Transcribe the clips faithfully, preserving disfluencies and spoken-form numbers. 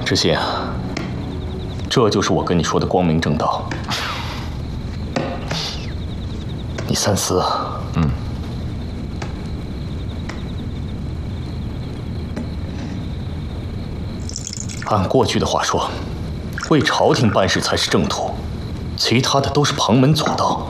知信啊，这就是我跟你说的光明正道。你三思啊。嗯。按过去的话说，为朝廷办事才是正途，其他的都是旁门左道。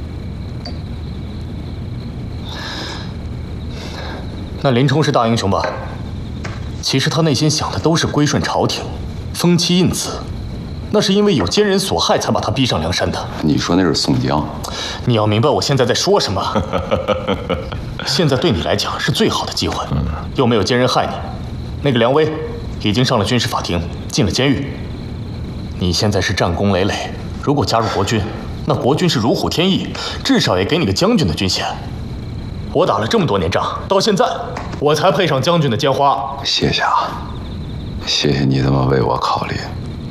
那林冲是大英雄吧？其实他内心想的都是归顺朝廷，封妻印子。那是因为有奸人所害，才把他逼上梁山的。 你说那是宋江？ 你要明白我现在在说什么。现在对你来讲是最好的机会，又没有奸人害你。那个梁威已经上了军事法庭，进了监狱。你现在是战功累累，如果加入国军，那国军是如虎添翼，至少也给你个将军的军衔。我打了这么多年仗，到现在我才配上将军的尖花。 谢谢啊，谢谢你这么为我考虑。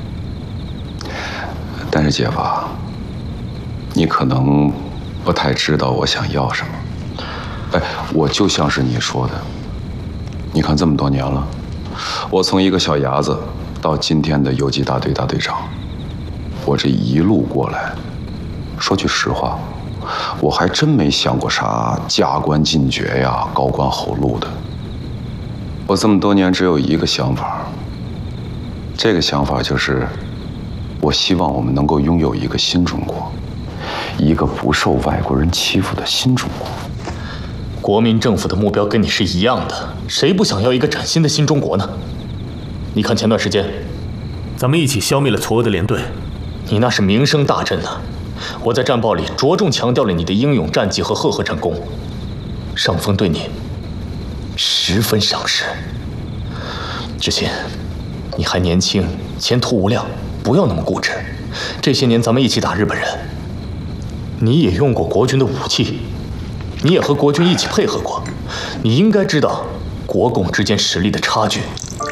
但是姐夫，你可能不太知道我想要什么。哎，我就像是你说的，你看这么多年了，我从一个小伢子到今天的游击大队大队长，我这一路过来，说句实话，我还真没想过啥加官进爵呀、高官厚禄的。我这么多年只有一个想法，这个想法就是，我希望我们能够拥有一个新中国，一个不受外国人欺负的新中国。 国民政府的目标跟你是一样的，谁不想要一个崭新的新中国呢？你看前段时间，咱们一起消灭了嵯峨的连队，你那是名声大振啊！我在战报里着重强调了你的英勇战绩和赫赫战功，上峰对你十分赏识。知信，你还年轻，前途无量，不要那么固执。这些年咱们一起打日本人，你也用过国军的武器，你也和国军一起配合过，你应该知道国共之间实力的差距。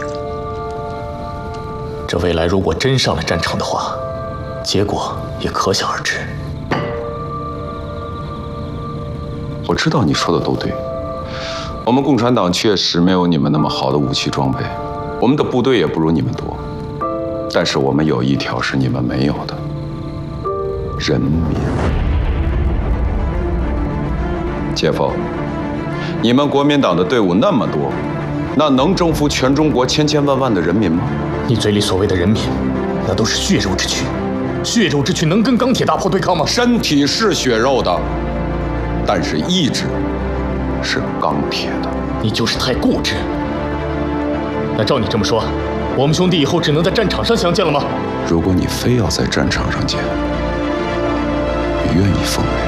这未来如果真上了战场的话，结果也可想而知。 我知道你说的都对，我们共产党确实没有你们那么好的武器装备，我们的部队也不如你们多，但是我们有一条是你们没有的：人民。姐夫，你们国民党的队伍那么多，那能征服全中国千千万万的人民吗？ 你嘴里所谓的人民，那都是血肉之躯。血肉之躯能跟钢铁大炮对抗吗？ 身体是血肉的，但是意志是钢铁的。 你就是太固执。那照你这么说，我们兄弟以后只能在战场上相见了吗？ 如果你非要在战场上见，你愿意奉陪？